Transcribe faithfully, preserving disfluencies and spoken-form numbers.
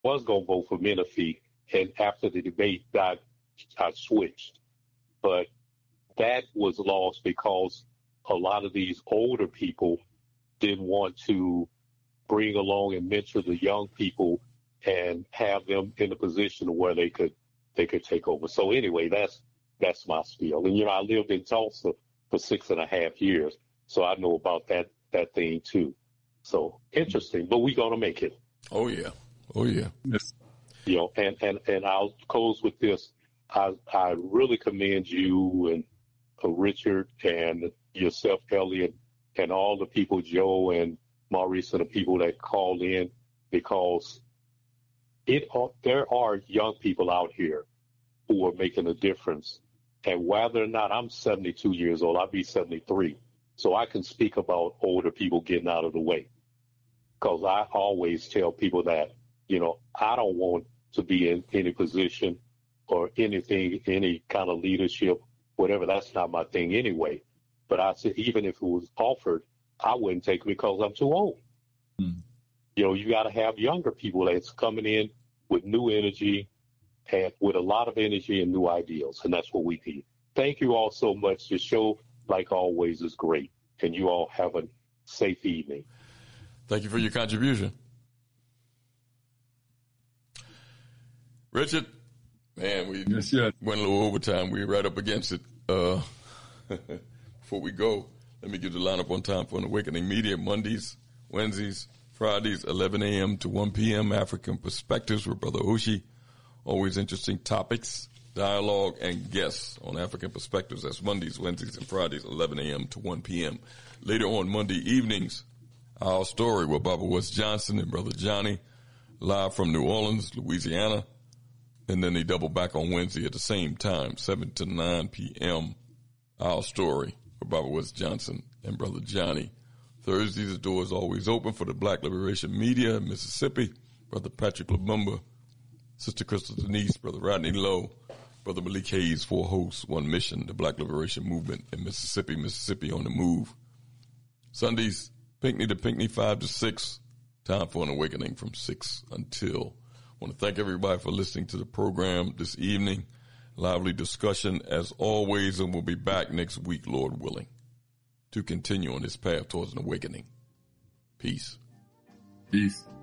was going to vote for Menifee, and after the debate, I, I switched. But that was lost because a lot of these older people didn't want to bring along and mentor the young people and have them in a position where they could they could take over. So anyway, that's that's my spiel. And you know, I lived in Tulsa for six and a half years, so I know about that that thing too. So interesting, but we're gonna make it. Oh yeah, oh yeah. Yes. You know, and and and I'll close with this. I I really commend you and uh, Richard and yourself, Elliot, and all the people, Joe and Maurice, and the people that called in, because it there are young people out here who are making a difference. And whether or not I'm seventy-two years old, I'll be seventy-three. So I can speak about older people getting out of the way. Because I always tell people that, you know, I don't want to be in any position or anything, any kind of leadership, whatever. That's not my thing anyway. But I said, even if it was offered, I wouldn't take it because I'm too old. Mm. You know, you got to have younger people that's coming in with new energy and with a lot of energy and new ideals. And that's what we need. Thank you all so much. The show, like always, is great. And you all have a safe evening. Thank you for your contribution. Richard, man, we yes, yes. went a little overtime. We were right up against it. Uh, before we go, let me give the lineup one time for an Awakening Media. Mondays, Wednesdays, Fridays, eleven a.m. to one p.m. African Perspectives with Brother Oshi. Always interesting topics, dialogue, and guests on African Perspectives. That's Mondays, Wednesdays, and Fridays, eleven a.m. to one p.m. Later on Monday evenings, Our Story with Baba West Johnson and Brother Johnny, live from New Orleans, Louisiana. And then they double back on Wednesday at the same time, seven to nine p.m. Our Story with Baba West Johnson and Brother Johnny. Thursdays, the door is always open for the Black Liberation Media in Mississippi. Brother Patrick Lumumba, Sister Crystal Denise, Brother Rodney Lowe, Brother Malik Hayes, four hosts, one mission, the Black Liberation Movement in Mississippi, Mississippi on the move. Sundays, Pinckney to Pinckney, five to six. Time for an awakening from six until. I want to thank everybody for listening to the program this evening. Lively discussion as always, and we'll be back next week, Lord willing, to continue on this path towards an awakening. Peace. Peace.